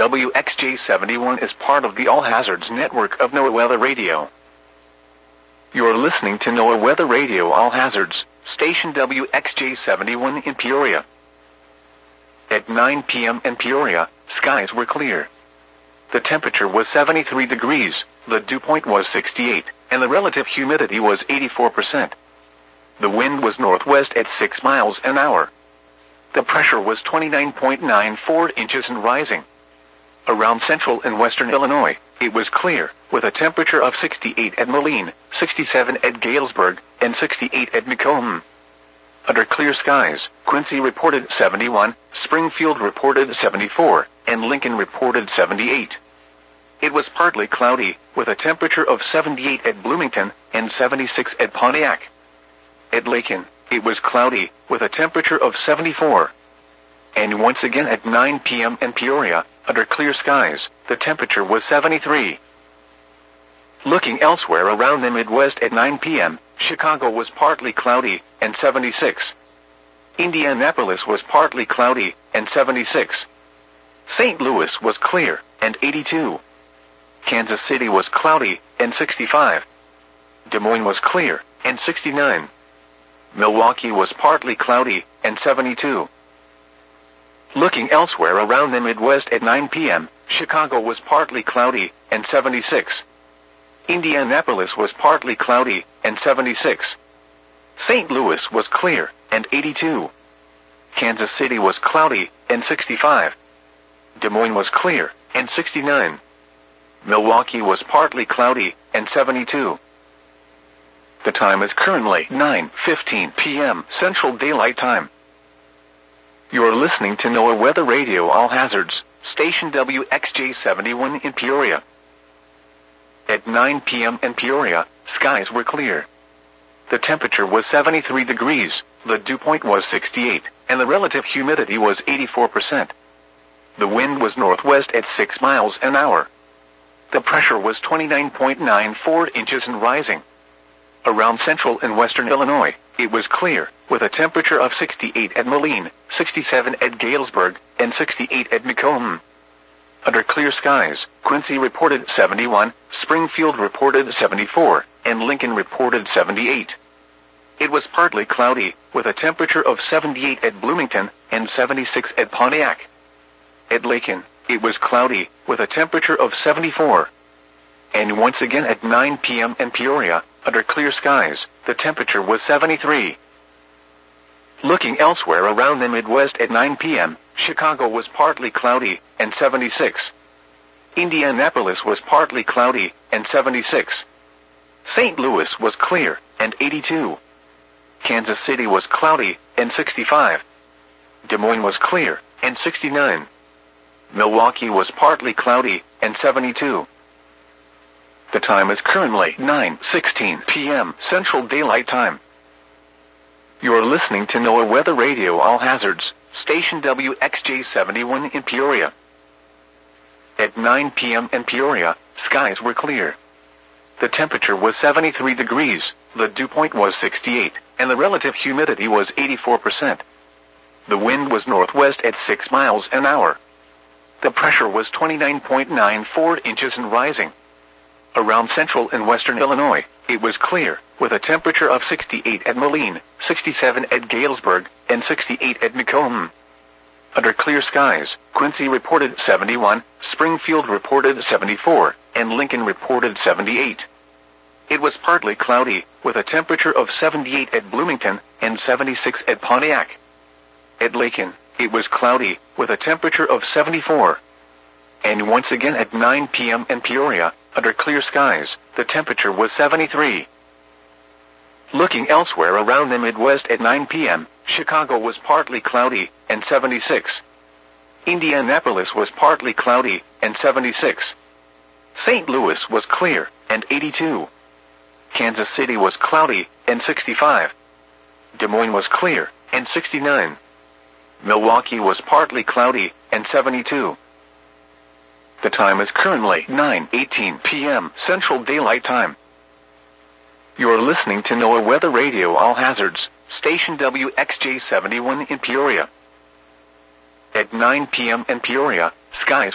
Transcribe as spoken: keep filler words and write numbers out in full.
W X J seventy-one is part of the All Hazards network of NOAA Weather Radio. You are listening to NOAA Weather Radio All Hazards, station W X J seventy-one in Peoria. At nine p m in Peoria, skies were clear. The temperature was seventy-three degrees, the dew point was sixty-eight, and the relative humidity was eighty-four percent. The wind was northwest at six miles an hour. The pressure was twenty-nine point nine four inches and rising. Around central and western Illinois, it was clear, with a temperature of sixty-eight at Moline, sixty-seven at Galesburg, and sixty-eight at Macomb. Under clear skies, Quincy reported seventy-one, Springfield reported seventy-four, and Lincoln reported seventy-eight. It was partly cloudy, with a temperature of seventy-eight at Bloomington and seventy-six at Pontiac. At Lakin, it was cloudy, with a temperature of seventy-four. And once again at nine p m in Peoria, under clear skies, the temperature was seventy-three. Looking elsewhere around the Midwest at nine p m, Chicago was partly cloudy, and seventy-six. Indianapolis was partly cloudy, and seventy-six. Saint Louis was clear, and eighty-two. Kansas City was cloudy, and sixty-five. Des Moines was clear, and sixty-nine. Milwaukee was partly cloudy, and seventy-two. Looking elsewhere around the Midwest at nine p m, Chicago was partly cloudy, and seventy-six. Indianapolis was partly cloudy, and seventy-six. Saint Louis was clear, and eighty-two. Kansas City was cloudy, and sixty-five. Des Moines was clear, and sixty-nine. Milwaukee was partly cloudy, and seventy-two. The time is currently nine fifteen p m Central Daylight Time. You are listening to NOAA Weather Radio All Hazards, station W X J seventy-one in Peoria. At nine p m in Peoria, skies were clear. The temperature was seventy-three degrees, the dew point was sixty-eight, and the relative humidity was eighty-four percent. The wind was northwest at six miles an hour. The pressure was twenty-nine point nine four inches and rising. Around central and western Illinois, it was clear, with a temperature of sixty-eight at Moline, sixty-seven at Galesburg, and sixty-eight at Macomb. Under clear skies, Quincy reported seventy-one, Springfield reported seventy-four, and Lincoln reported seventy-eight. It was partly cloudy, with a temperature of seventy-eight at Bloomington and seventy-six at Pontiac. At Lakin, it was cloudy, with a temperature of seventy-four. And once again at nine p m in Peoria, under clear skies, the temperature was seventy-three. Looking elsewhere around the Midwest at nine p m, Chicago was partly cloudy, and seventy-six. Indianapolis was partly cloudy, and seventy-six. Saint Louis was clear, and eighty-two. Kansas City was cloudy, and sixty-five. Des Moines was clear, and sixty-nine. Milwaukee was partly cloudy, and seventy-two. The time is currently nine sixteen p m Central Daylight Time. You are listening to NOAA Weather Radio All Hazards, station W X J seventy-one in Peoria. At nine p m in Peoria, skies were clear. The temperature was seventy-three degrees, the dew point was sixty-eight, and the relative humidity was eighty-four percent. The wind was northwest at six miles an hour. The pressure was twenty-nine point nine four inches and rising. Around central and western Illinois, it was clear, with a temperature of sixty-eight at Moline, sixty-seven at Galesburg, and sixty-eight at Macomb. Under clear skies, Quincy reported seventy-one, Springfield reported seventy-four, and Lincoln reported seventy-eight. It was partly cloudy, with a temperature of seventy-eight at Bloomington and seventy-six at Pontiac. At Lakin, it was cloudy, with a temperature of seventy-four. And once again at nine p m in Peoria, under clear skies, the temperature was seventy-three. Looking elsewhere around the Midwest at nine p m, Chicago was partly cloudy, and seventy-six. Indianapolis was partly cloudy, and seventy-six. Saint Louis was clear, and eighty-two. Kansas City was cloudy, and sixty-five. Des Moines was clear, and sixty-nine. Milwaukee was partly cloudy, and seventy-two. The time is currently nine eighteen p m Central Daylight Time. You are listening to NOAA Weather Radio All Hazards, station W X J seventy-one in Peoria. At nine p m in Peoria, skies